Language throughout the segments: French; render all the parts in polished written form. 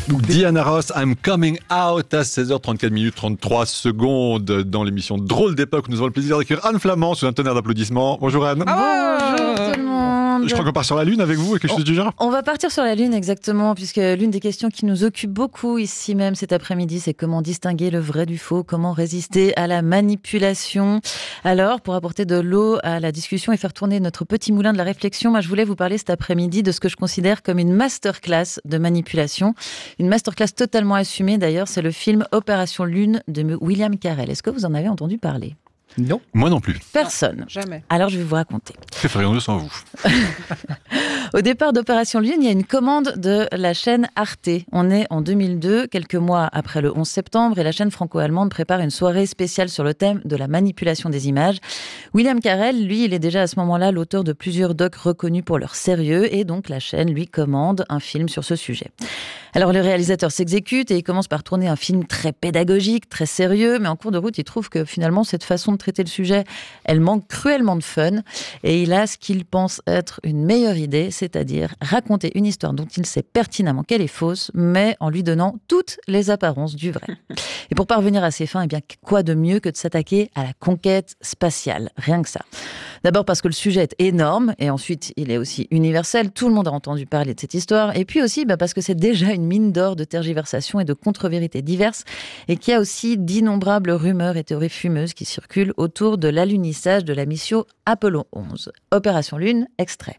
Diana Ross, I'm coming out à 16h34 minutes 33 secondes dans l'émission Drôle d'époque. Nous avons le plaisir d'accueillir Anne Flamand sous un tonnerre d'applaudissements. Bonjour Anne. Bonjour tout le monde. Je crois qu'on part sur la Lune avec vous et quelque chose du genre. On va partir sur la Lune exactement, puisque l'une des questions qui nous occupe beaucoup ici même cet après-midi, c'est comment distinguer le vrai du faux, comment résister à la manipulation. Alors, pour apporter de l'eau à la discussion et faire tourner notre petit moulin de la réflexion, moi je voulais vous parler cet après-midi de ce que je considère comme une masterclass de manipulation. Une masterclass totalement assumée d'ailleurs, c'est le film Opération Lune de William Carell. Est-ce que vous en avez entendu parler ? Non. Moi non plus. Personne. Non, jamais. Alors je vais vous raconter. Que ferions-nous sans vous ? Au départ d'Opération Lune, il y a une commande de la chaîne Arte. On est en 2002, quelques mois après le 11 septembre, et la chaîne franco-allemande prépare une soirée spéciale sur le thème de la manipulation des images. William Carell, lui, il est déjà à ce moment-là l'auteur de plusieurs docs reconnus pour leur sérieux, et donc la chaîne lui commande un film sur ce sujet. Alors le réalisateur s'exécute et il commence par tourner un film très pédagogique, très sérieux, mais en cours de route, il trouve que finalement cette façon de traiter le sujet, elle manque cruellement de fun, et il a ce qu'il pense être une meilleure idée, c'est-à-dire raconter une histoire dont il sait pertinemment qu'elle est fausse, mais en lui donnant toutes les apparences du vrai. Et pour parvenir à ses fins, eh bien, quoi de mieux que de s'attaquer à la conquête spatiale, rien que ça. D'abord parce que le sujet est énorme, et ensuite il est aussi universel, tout le monde a entendu parler de cette histoire, et puis aussi parce que c'est déjà une mine d'or de tergiversations et de contre-vérités diverses, et qu'il y a aussi d'innombrables rumeurs et théories fumeuses qui circulent autour de l'alunissage de la mission Apollo 11. Opération Lune, extrait.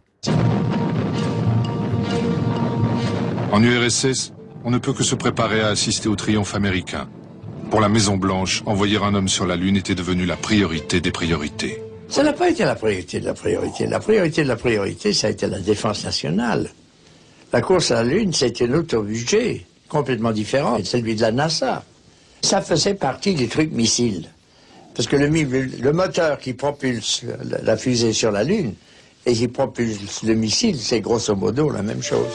En URSS, on ne peut que se préparer à assister au triomphe américain. Pour la Maison-Blanche, envoyer un homme sur la Lune était devenu la priorité des priorités. Ça n'a pas été la priorité de la priorité. La priorité de la priorité, ça a été la défense nationale. La course à la Lune, c'était un autre budget, complètement différent, celui de la NASA. Ça faisait partie des trucs missiles. Parce que le moteur qui propulse la fusée sur la Lune et qui propulse le missile, c'est grosso modo la même chose.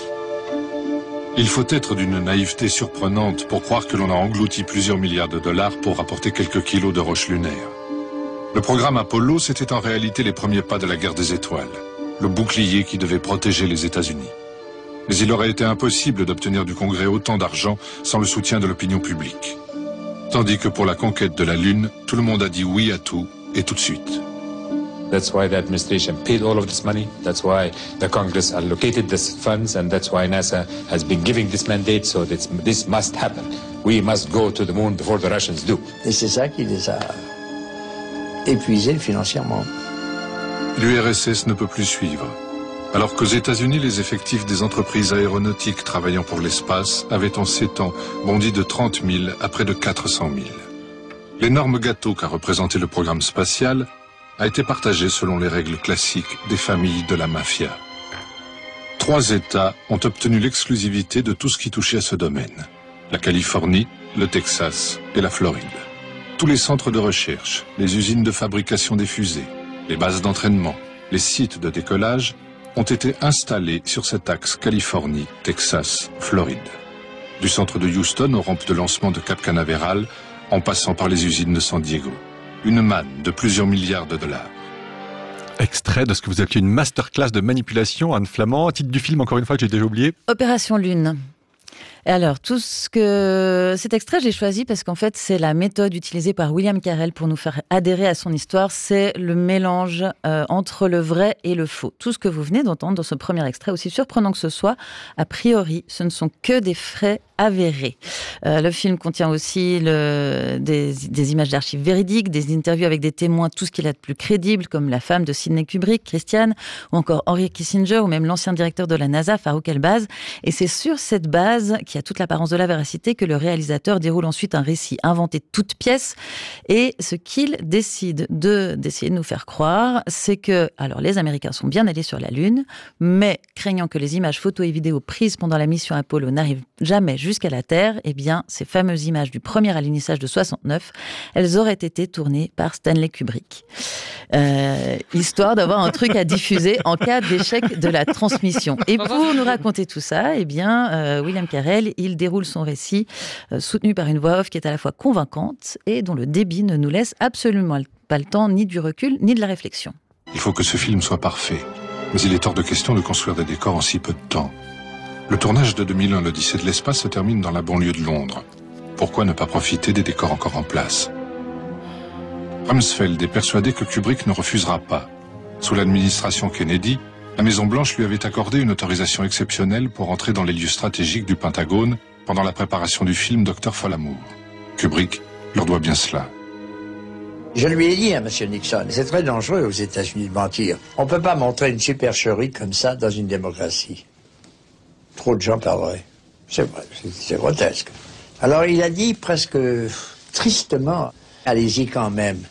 Il faut être d'une naïveté surprenante pour croire que l'on a englouti plusieurs milliards de dollars pour rapporter quelques kilos de roches lunaires. Le programme Apollo, c'était en réalité les premiers pas de la guerre des étoiles, le bouclier qui devait protéger les États-Unis. Mais il aurait été impossible d'obtenir du Congrès autant d'argent sans le soutien de l'opinion publique. Tandis que pour la conquête de la Lune, tout le monde a dit oui à tout et tout de suite. That's why the administration paid all of this money. That's why the Congress allocated this funds, and that's why NASA has been giving this mandate. So this must happen. We must go to the moon before the Russians do. Et c'est ça qui les a épuisés financièrement. L'URSS ne peut plus suivre. Alors qu'aux États-Unis, les effectifs des entreprises aéronautiques travaillant pour l'espace avaient en 7 ans bondi de 30 000 à près de 400 000. L'énorme gâteau qu'a représenté le programme spatial a été partagé selon les règles classiques des familles de la mafia. 3 États ont obtenu l'exclusivité de tout ce qui touchait à ce domaine. La Californie, le Texas et la Floride. Tous les centres de recherche, les usines de fabrication des fusées, les bases d'entraînement, les sites de décollage ont été installés sur cet axe Californie-Texas-Floride. Du centre de Houston aux rampes de lancement de Cap Canaveral, en passant par les usines de San Diego. Une manne de plusieurs milliards de dollars. Extrait de ce que vous appelez une masterclass de manipulation, Anne Flamand. Titre du film, encore une fois, que j'ai déjà oublié. Opération Lune. Et alors, cet extrait, j'ai choisi parce qu'en fait, c'est la méthode utilisée par William Carell pour nous faire adhérer à son histoire. C'est le mélange entre le vrai et le faux. Tout ce que vous venez d'entendre dans ce premier extrait, aussi surprenant que ce soit, a priori, ce ne sont que des faits avérés. Le film contient aussi des images d'archives véridiques, des interviews avec des témoins, tout ce qu'il a de plus crédible, comme la femme de Sidney Kubrick, Christiane, ou encore Henry Kissinger, ou même l'ancien directeur de la NASA, Farouk El-Baz. Et c'est sur cette base, qui a toute l'apparence de la véracité, que le réalisateur déroule ensuite un récit inventé de toutes pièces. Et ce qu'il décide d'essayer de nous faire croire, c'est que, alors les Américains sont bien allés sur la Lune, mais craignant que les images photos et vidéos prises pendant la mission Apollo n'arrivent jamais jusqu'à la Terre, eh bien, ces fameuses images du premier alunissage de 69, elles auraient été tournées par Stanley Kubrick. Histoire d'avoir un truc à diffuser en cas d'échec de la transmission. Et pour nous raconter tout ça, eh bien, William Carell, il déroule son récit soutenu par une voix off qui est à la fois convaincante et dont le débit ne nous laisse absolument pas le temps ni du recul ni de la réflexion. Il faut que ce film soit parfait, mais il est hors de question de construire des décors en si peu de temps. Le tournage de 2001, l'Odyssée de l'espace, se termine dans la banlieue de Londres. Pourquoi ne pas profiter des décors encore en place? Rumsfeld est persuadé que Kubrick ne refusera pas. Sous l'administration Kennedy, la Maison-Blanche lui avait accordé une autorisation exceptionnelle pour entrer dans les lieux stratégiques du Pentagone pendant la préparation du film Dr. Folamour. Kubrick leur doit bien cela. Je lui ai dit à M. Nixon, c'est très dangereux aux États-Unis de mentir. On ne peut pas montrer une supercherie comme ça dans une démocratie. Trop de gens parleraient. C'est vrai, c'est grotesque. Alors il a dit presque tristement, allez-y quand même.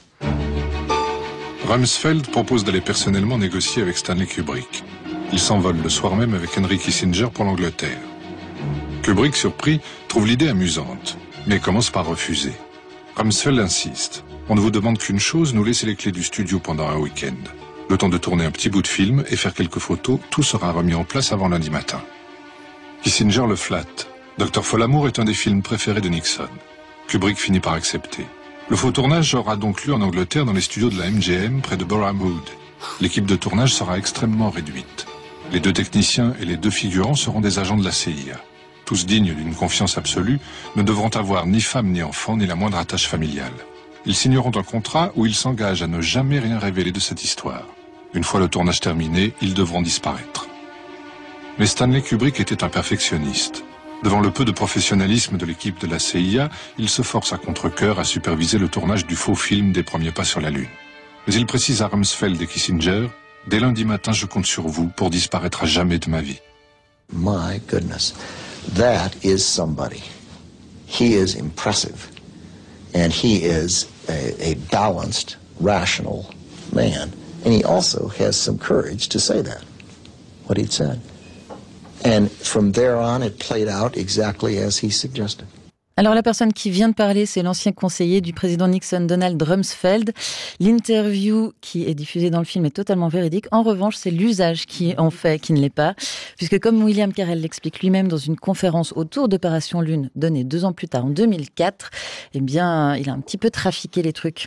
Rumsfeld propose d'aller personnellement négocier avec Stanley Kubrick. Il s'envole le soir même avec Henry Kissinger pour l'Angleterre. Kubrick, surpris, trouve l'idée amusante, mais commence par refuser. Rumsfeld insiste. On ne vous demande qu'une chose, nous laisser les clés du studio pendant un week-end. Le temps de tourner un petit bout de film et faire quelques photos, tout sera remis en place avant lundi matin. Kissinger le flatte. Dr. Folamour est un des films préférés de Nixon. Kubrick finit par accepter. Le faux tournage aura donc lieu en Angleterre dans les studios de la MGM près de Boreham Wood. L'équipe de tournage sera extrêmement réduite. Les 2 techniciens et les 2 figurants seront des agents de la CIA. Tous dignes d'une confiance absolue, ne devront avoir ni femme ni enfant ni la moindre attache familiale. Ils signeront un contrat où ils s'engagent à ne jamais rien révéler de cette histoire. Une fois le tournage terminé, ils devront disparaître. Mais Stanley Kubrick était un perfectionniste. Devant le peu de professionnalisme de l'équipe de la CIA, il se force à contre-cœur à superviser le tournage du faux film des premiers pas sur la Lune. Mais il précise à Rumsfeld et Kissinger, « Dès lundi matin, je compte sur vous pour disparaître à jamais de ma vie. » My goodness, that is somebody. He is impressive. And he is a balanced, rational man. And he also has some courage to say that, what he'd said. And from there on, it played out exactly as he suggested. Alors la personne qui vient de parler, c'est l'ancien conseiller du président Nixon, Donald Rumsfeld. L'interview qui est diffusée dans le film est totalement véridique. En revanche, c'est l'usage qui en fait qui ne l'est pas. Puisque comme William Carell l'explique lui-même dans une conférence autour d'Opération Lune, donnée 2 ans plus tard, en 2004, eh bien, il a un petit peu trafiqué les trucs.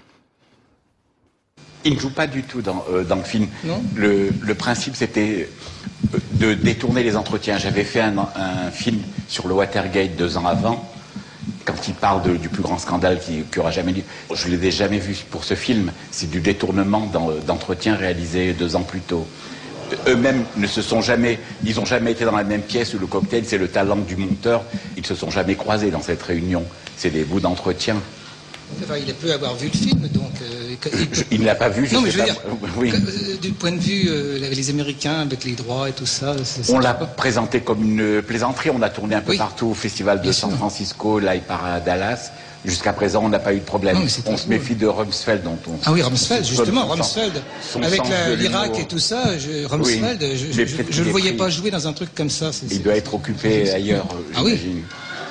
Il ne joue pas du tout dans le film. Non. Le principe, c'était de détourner les entretiens. J'avais fait un film sur le Watergate 2 ans avant, quand il parle du plus grand scandale qui aura jamais lieu. Je ne l'ai jamais vu pour ce film. C'est du détournement d'entretien réalisé 2 ans plus tôt. Eux-mêmes ne se sont jamais, ils n'ont jamais été dans la même pièce où le cocktail, c'est le talent du monteur. Ils ne se sont jamais croisés dans cette réunion. C'est des bouts d'entretien. Enfin, il a pu avoir vu le film, donc... il ne l'a pas vu, je non, sais mais je veux pas. dire, Oui. Du point de vue, les Américains, avec les droits et tout ça... On l'a présenté comme une plaisanterie, on a tourné un peu partout au festival de San Francisco, là il part à Dallas. Jusqu'à présent, on n'a pas eu de problème. Non, on se méfie de Rumsfeld, dont on... Ah oui, Rumsfeld, justement, Rumsfeld. Avec l'Irak et tout ça, Rumsfeld, oui, je ne le voyais pas jouer dans un truc comme ça. Il doit être occupé ailleurs, j'imagine.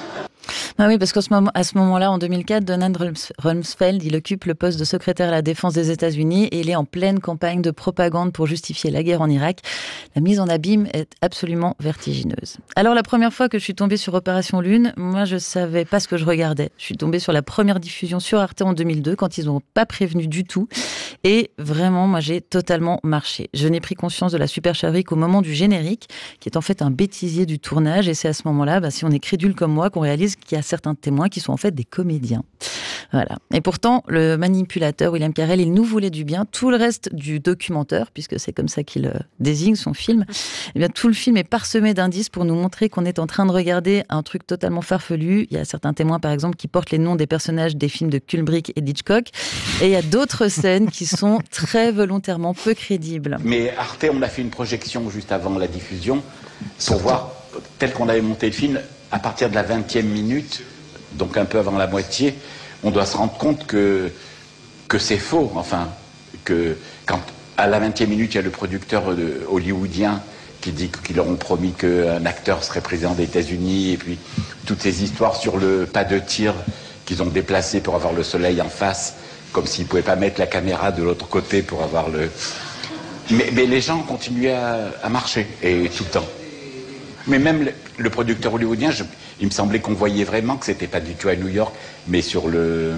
Ah oui, parce qu'à ce moment-là, en 2004, Donald Rumsfeld, il occupe le poste de secrétaire à la défense des États-Unis et il est en pleine campagne de propagande pour justifier la guerre en Irak. La mise en abîme est absolument vertigineuse. Alors, la première fois que je suis tombée sur Opération Lune, moi, je savais pas ce que je regardais. Je suis tombée sur la première diffusion sur Arte en 2002, quand ils n'ont pas prévenu du tout. Et vraiment, moi, j'ai totalement marché. Je n'ai pris conscience de la supercherie qu'au moment du générique, qui est en fait un bêtisier du tournage. Et c'est à ce moment-là, si on est crédule comme moi, qu'on réalise qu'il y a certains témoins qui sont en fait des comédiens. Voilà. Et pourtant, le manipulateur William Carell, il nous voulait du bien. Tout le reste du documentaire, puisque c'est comme ça qu'il désigne son film, eh bien, tout le film est parsemé d'indices pour nous montrer qu'on est en train de regarder un truc totalement farfelu. Il y a certains témoins, par exemple, qui portent les noms des personnages des films de Kubrick et d'Hitchcock. Et il y a d'autres scènes qui sont très volontairement peu crédibles. Mais Arte, on a fait une projection juste avant la diffusion pour voir, tel qu'on avait monté le film, à partir de la 20e minute, donc un peu avant la moitié, on doit se rendre compte que c'est faux. Enfin, que quand à la 20e minute, il y a le producteur hollywoodien qui dit qu'ils leur ont promis qu'un acteur serait président des États-Unis, et puis toutes ces histoires sur le pas de tir qu'ils ont déplacé pour avoir le soleil en face, comme s'ils ne pouvaient pas mettre la caméra de l'autre côté pour avoir le... Mais les gens continuaient à marcher, et tout le temps. Mais même le producteur hollywoodien, il me semblait qu'on voyait vraiment que c'était pas du tout à New York, mais sur le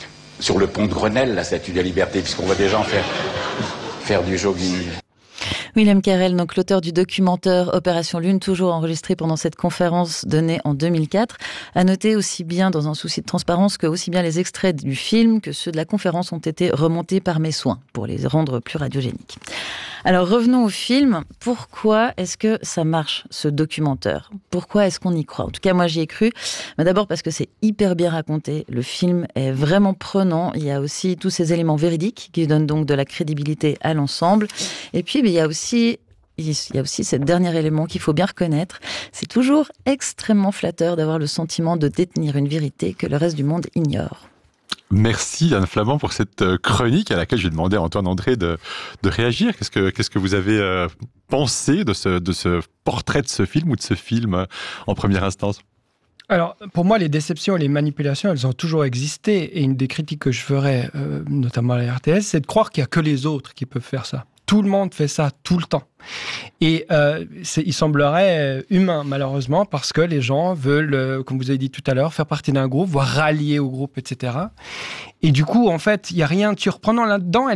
pont de Grenelle, la Statue de la Liberté, puisqu'on voit des gens faire du jogging. William Carell, donc l'auteur du documentaire Opération Lune, toujours enregistré pendant cette conférence donnée en 2004. À noter aussi bien, dans un souci de transparence, que aussi bien les extraits du film que ceux de la conférence ont été remontés par mes soins pour les rendre plus radiogéniques. Alors revenons au film. Pourquoi est-ce que ça marche, ce documentaire ? Pourquoi est-ce qu'on y croit ? En tout cas, moi j'y ai cru. Mais d'abord parce que c'est hyper bien raconté. Le film est vraiment prenant. Il y a aussi tous ces éléments véridiques qui donnent donc de la crédibilité à l'ensemble. Et puis, il y a aussi ce dernier élément qu'il faut bien reconnaître. C'est toujours extrêmement flatteur d'avoir le sentiment de détenir une vérité que le reste du monde ignore. Merci Anne Flamand pour cette chronique à laquelle je vais demander à Antoine André de réagir. Qu'est-ce que vous avez pensé de ce portrait de ce film ou de ce film en première instance ? Alors, pour moi, les déceptions et les manipulations, elles ont toujours existé. Et une des critiques que je ferais, notamment à la RTS, c'est de croire qu'il n'y a que les autres qui peuvent faire ça. Tout le monde fait ça tout le temps. Et il semblerait humain, malheureusement, parce que les gens veulent, comme vous avez dit tout à l'heure, faire partie d'un groupe, voire rallier au groupe, etc. Et du coup, en fait, il n'y a rien de surprenant là-dedans. Et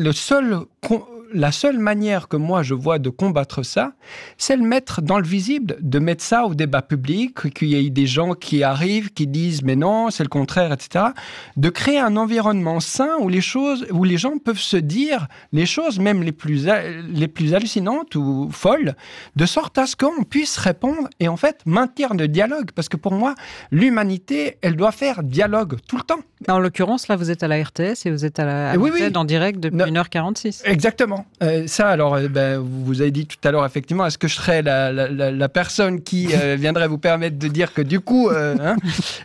la seule manière que moi, je vois de combattre ça, c'est le mettre dans le visible, de mettre ça au débat public, qu'il y ait des gens qui arrivent, qui disent « mais non, c'est le contraire », etc. De créer un environnement sain où les gens peuvent se dire les choses, même les plus hallucinantes ou folles, de sorte à ce qu'on puisse répondre et en fait maintenir le dialogue. Parce que pour moi, l'humanité, elle doit faire dialogue tout le temps. En l'occurrence, là, vous êtes à la RTS et vous êtes à oui, en direct depuis 1h46. Exactement. Vous avez dit tout à l'heure, effectivement, est-ce que je serais la personne qui viendrait vous permettre de dire que du coup, c'est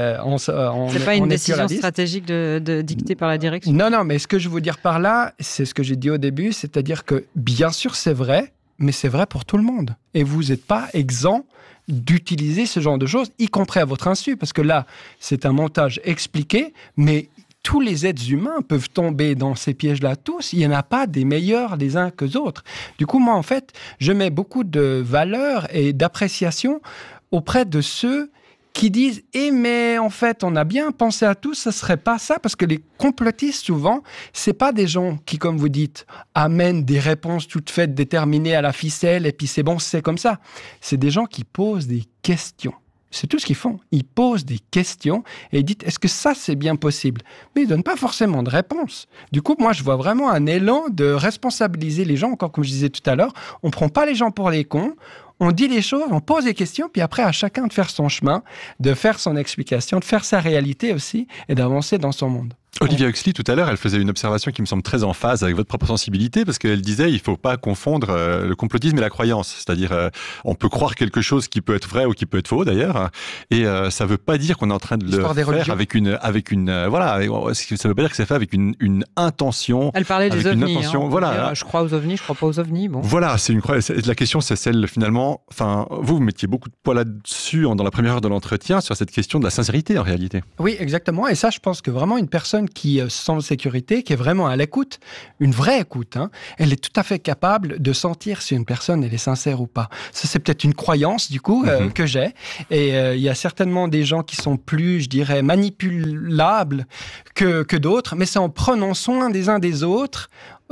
pas une décision stratégique dictée par la direction. Non, mais ce que je veux dire par là, c'est ce que j'ai dit au début, c'est-à-dire que bien sûr c'est vrai, mais c'est vrai pour tout le monde. Et vous n'êtes pas exempt d'utiliser ce genre de choses, y compris à votre insu, parce que là, c'est un montage expliqué, mais tous les êtres humains peuvent tomber dans ces pièges-là, tous. Il n'y en a pas des meilleurs les uns que les autres. Du coup, moi, en fait, je mets beaucoup de valeur et d'appréciation auprès de ceux qui disent « Eh, mais en fait, on a bien pensé à tout, ça ne serait pas ça », parce que les complotistes, souvent, ce n'est pas des gens qui, comme vous dites, amènent des réponses toutes faites, déterminées à la ficelle, et puis c'est bon, c'est comme ça. C'est des gens qui posent des questions. C'est tout ce qu'ils font. Ils posent des questions et ils disent « Est-ce que ça, c'est bien possible ?» Mais ils ne donnent pas forcément de réponse. Du coup, moi, je vois vraiment un élan de responsabiliser les gens. Encore comme je disais tout à l'heure, on ne prend pas les gens pour les cons. On dit les choses, on pose des questions, puis après, à chacun de faire son chemin, de faire son explication, de faire sa réalité aussi et d'avancer dans son monde. Olivia Huxley, tout à l'heure, elle faisait une observation qui me semble très en phase avec votre propre sensibilité, parce qu'elle disait il ne faut pas confondre le complotisme et la croyance. C'est-à-dire, on peut croire quelque chose qui peut être vrai ou qui peut être faux, d'ailleurs, et ça ne veut pas dire qu'on est en train de le faire avec une voilà, ça ne veut pas dire que c'est fait avec une intention. Elle parlait des ovnis. Voilà. Dire, je crois aux ovnis, je ne crois pas aux ovnis. Bon. Voilà, la question, c'est celle, finalement, enfin, vous mettiez beaucoup de poids là-dessus dans la première heure de l'entretien, sur cette question de la sincérité, en réalité. Oui, exactement, et ça, je pense que vraiment une personne qui se sent en sécurité, qui est vraiment à l'écoute, une vraie écoute, elle est tout à fait capable de sentir si une personne elle est sincère ou pas. Ça, c'est peut-être une croyance, du coup, que j'ai. Et il y a certainement des gens qui sont plus, je dirais, manipulables que d'autres, mais c'est en prenant soin des uns des autres,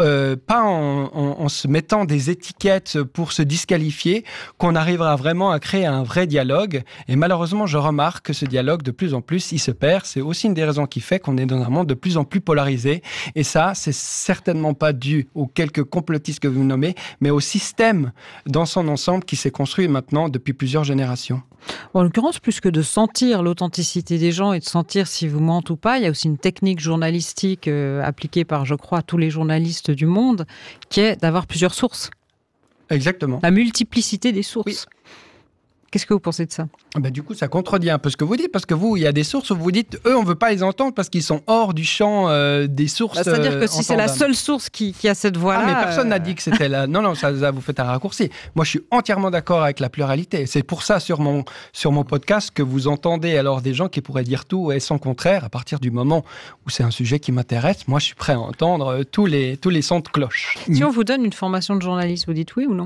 pas en se mettant des étiquettes pour se disqualifier, qu'on arrivera vraiment à créer un vrai dialogue. Et malheureusement, je remarque que ce dialogue, de plus en plus, il se perd. C'est aussi une des raisons qui fait qu'on est dans un monde de plus en plus polarisé. Et ça, c'est certainement pas dû aux quelques complotistes que vous nommez, mais au système dans son ensemble qui s'est construit maintenant depuis plusieurs générations. Bon, en l'occurrence, plus que de sentir l'authenticité des gens et de sentir si vous mentent ou pas, il y a aussi une technique journalistique appliquée par, je crois, tous les journalistes du monde, qui est d'avoir plusieurs sources. Exactement. La multiplicité des sources. Oui. Qu'est-ce que vous pensez de ça ? Du coup, ça contredit un peu ce que vous dites, parce que vous, il y a des sources où vous dites, eux, on ne veut pas les entendre parce qu'ils sont hors du champ des sources. C'est-à-dire que si c'est la seule source qui a cette voix-là... mais personne n'a dit que c'était la... Non, ça vous fait un raccourci. Moi, je suis entièrement d'accord avec la pluralité. C'est pour ça, sur mon podcast, que vous entendez alors des gens qui pourraient dire tout et son contraire, à partir du moment où c'est un sujet qui m'intéresse. Moi, je suis prêt à entendre tous les sons de cloche. Si on vous donne une formation de journaliste, vous dites oui ou non ?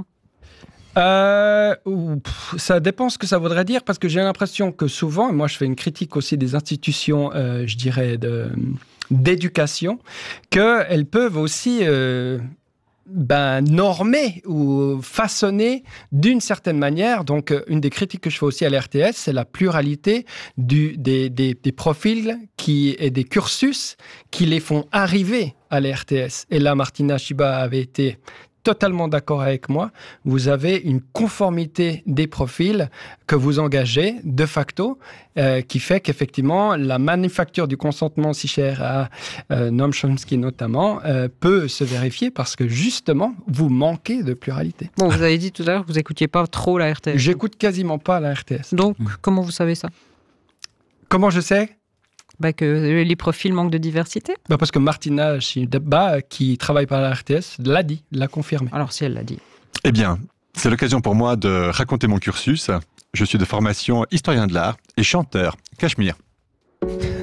Ça dépend ce que ça voudrait dire, parce que j'ai l'impression que souvent, et moi je fais une critique aussi des institutions, je dirais, d'éducation, qu'elles peuvent aussi normé ou façonné d'une certaine manière. Donc, une des critiques que je fais aussi à la RTS, c'est la pluralité des profils et des cursus qui les font arriver à la RTS. Et là, Martina Shiba avait été totalement d'accord avec moi. Vous avez une conformité des profils que vous engagez de facto, qui fait qu'effectivement, la manufacture du consentement si chère à Noam Chomsky notamment, peut se vérifier parce que justement, vous manquez de pluralité. Bon, vous avez dit tout à l'heure que vous n'écoutiez pas trop la RTS. J'écoute quasiment pas la RTS. Donc, comment vous savez ça? Comment je sais? Que les profils manquent de diversité? Parce que Martina Shiba, qui travaille par la RTS, l'a dit, l'a confirmé. Alors si elle l'a dit. Eh bien, c'est l'occasion pour moi de raconter mon cursus. Je suis de formation historien de l'art et chanteur cachemire.